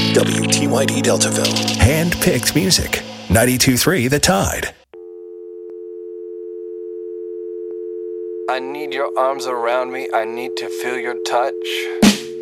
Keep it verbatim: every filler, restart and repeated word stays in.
W T Y D Deltaville. Hand-picked music. ninety-two point three The Tide. I need your arms around me. I need to feel your touch.